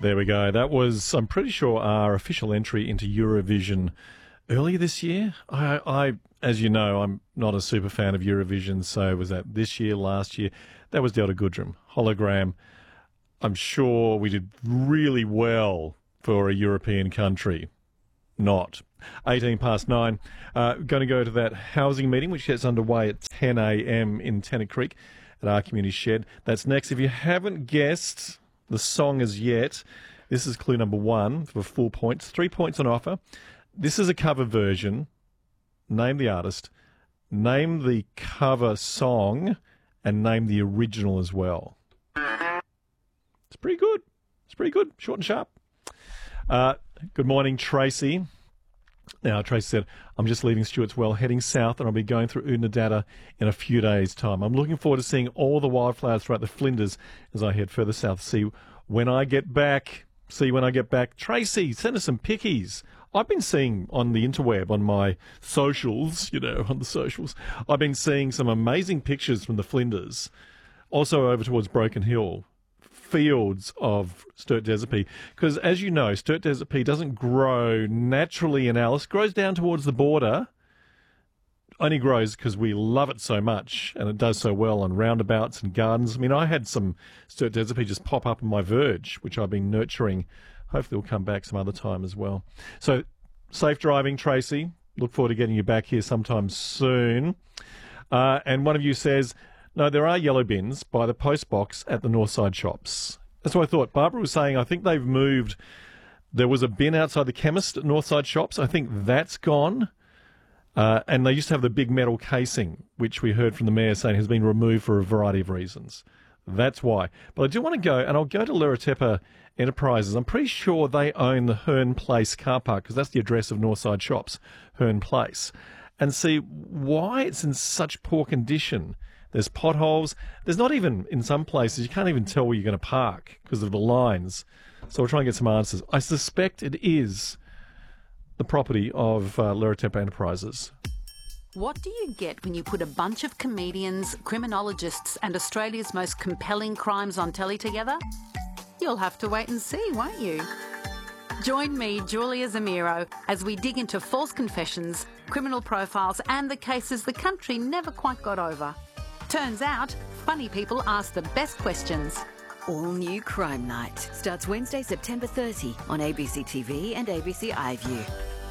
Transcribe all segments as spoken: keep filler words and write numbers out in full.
There we go. That was, I'm pretty sure, our official entry into Eurovision earlier this year. I, I, as you know, I'm not a super fan of Eurovision, so was that this year, last year? That was Delta Goodrem, Hologram. I'm sure we did really well for a European country. Not. eighteen past nine. Uh, going to go to that housing meeting, which gets underway at ten a.m. in Tennant Creek at our community shed. That's next. If you haven't guessed the song as yet, this is clue number one for four points. Three points on offer. This is a cover version. Name the artist, name the cover song, and name the original as well. It's pretty good. It's pretty good. Short and sharp. Uh, good morning, Tracy. Now, Tracy said, I'm just leaving Stewart's Well, heading south, and I'll be going through Oodnadatta in a few days' time. I'm looking forward to seeing all the wildflowers throughout the Flinders as I head further south. See when I get back. See when I get back. Tracy, send us some pickies. I've been seeing on the interweb, on my socials, you know, on the socials, I've been seeing some amazing pictures from the Flinders. Also over towards Broken Hill. Fields of Sturt Desert Pea, because as you know, Sturt Desert Pea doesn't grow naturally in Alice. It grows down towards the border. Only grows because we love it so much, and it does so well on roundabouts and gardens. I mean, I had some Sturt Desert Pea just pop up in my verge, which I've been nurturing. Hopefully, will come back some other time as well. So, safe driving, Tracy. Look forward to getting you back here sometime soon. Uh, and one of you says, no, there are yellow bins by the post box at the Northside shops. That's what I thought. Barbara was saying, I think they've moved. There was a bin outside the chemist at Northside shops. I think that's gone. Uh, and they used to have the big metal casing, which we heard from the mayor saying has been removed for a variety of reasons. That's why. But I do want to go, and I'll go to Luratepa Enterprises. I'm pretty sure they own the Hearn Place car park, because that's the address of Northside shops, Hearn Place, and see why it's in such poor condition. There's potholes. There's not even, in some places, you can't even tell where you're going to park because of the lines. So we'll try and get some answers. I suspect it is the property of uh, Luratepa Enterprises. What do you get when you put a bunch of comedians, criminologists and Australia's most compelling crimes on telly together? You'll have to wait and see, won't you? Join me, Julia Zamiro, as we dig into false confessions, criminal profiles and the cases the country never quite got over. Turns out, funny people ask the best questions. All New Crime Night starts Wednesday, September thirtieth on A B C T V and A B C iView.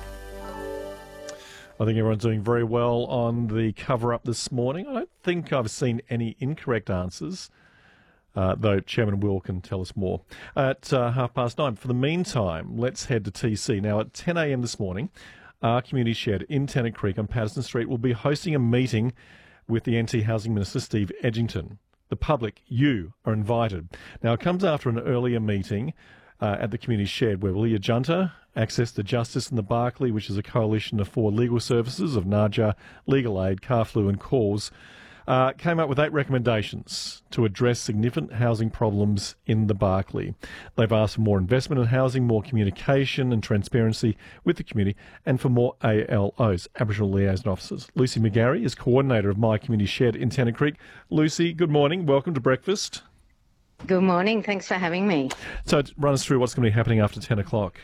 I think everyone's doing very well on the cover-up this morning. I don't think I've seen any incorrect answers, uh, though Chairman Will can tell us more at uh, half past nine. For the meantime, let's head to T C. Now, at ten a.m. this morning, our community shed in Tennant Creek on Patterson Street will be hosting a meeting with the N T Housing Minister, Steve Edgington. The public, you, are invited. Now, it comes after an earlier meeting uh, at the community shed where Leah Junta, Access to Justice and the Barclay, which is a coalition of four legal services of Naaja, Legal Aid, Carflu and Cause, uh, came up with eight recommendations to address significant housing problems in the Barclay. They've asked for more investment in housing, more communication and transparency with the community, and for more A L Os, Aboriginal Liaison Officers. Lucy McGarry is coordinator of My Community Shed in Tennant Creek. Lucy, good morning. Welcome to breakfast. Good morning. Thanks for having me. So run us through what's going to be happening after ten o'clock.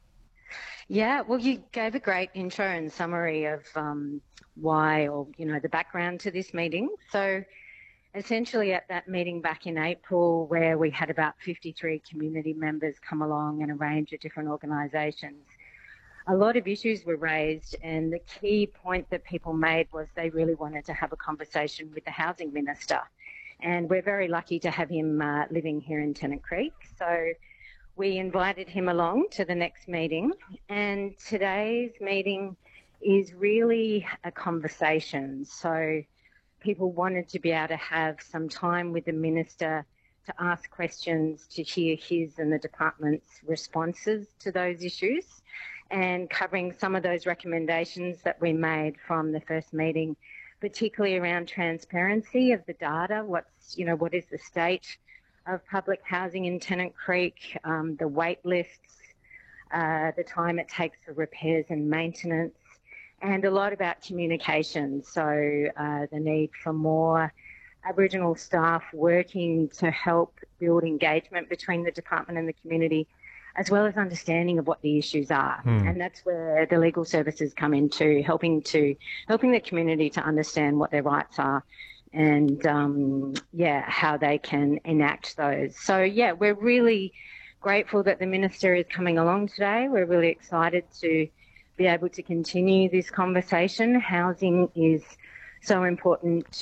Yeah, well, you gave a great intro and summary of um, why, or, you know, the background to this meeting. So essentially at that meeting back in April, where we had about fifty-three community members come along and a range of different organisations, a lot of issues were raised, and the key point that people made was they really wanted to have a conversation with the Housing Minister. And we're very lucky to have him uh, living here in Tennant Creek. So we invited him along to the next meeting, and today's meeting is really a conversation. So people wanted to be able to have some time with the Minister to ask questions, to hear his and the department's responses to those issues, and covering some of those recommendations that we made from the first meeting, particularly around transparency of the data. What's, you know, what is the state of public housing in Tennant Creek, um, the wait lists, uh, the time it takes for repairs and maintenance, and a lot about communication. So uh, the need for more Aboriginal staff working to help build engagement between the department and the community, as well as understanding of what the issues are. Mm. And that's where the legal services come into, helping to helping the community to understand what their rights are and, um, yeah, how they can enact those. So, yeah, we're really grateful that the Minister is coming along today. We're really excited to be able to continue this conversation. Housing is so important